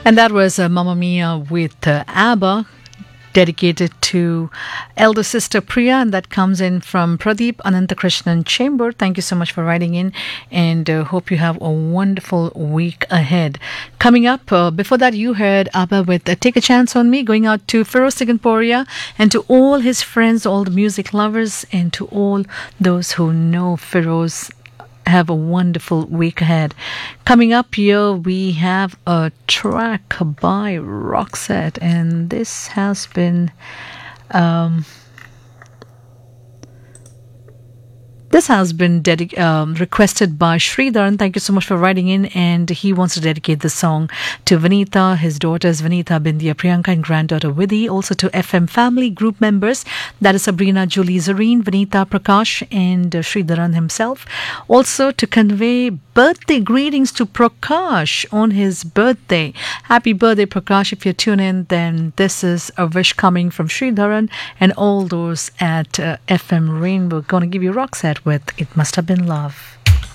And that was Mamma Mia with ABBA, dedicated to elder sister Priya, and that comes in from Pradeep Anantakrishnan Chamber. Thank you so much for writing in, and hope you have a wonderful week ahead. Coming up, before that you heard ABBA with Take a Chance on Me, going out to Feroz Siganporia and to all his friends, all the music lovers, and to all those who know Feroz. Have a wonderful week ahead. Coming up here, we have a track by Roxette, and this has been requested by Sridharan. Thank you so much for writing in, and he wants to dedicate the song to Vanita, his daughters Vanita, Bindya, Priyanka, and granddaughter Vidhi. Also to FM family group members, that is Sabrina, Julie, Zareen, Vanita, Prakash, and Sridharan himself. Also to convey birthday greetings to Prakash on his birthday. Happy birthday, Prakash. If you tune in, then this is a wish coming from Sridharan and all those at FM Rainbow. Gonna give you Roxette with It Must Have Been Love.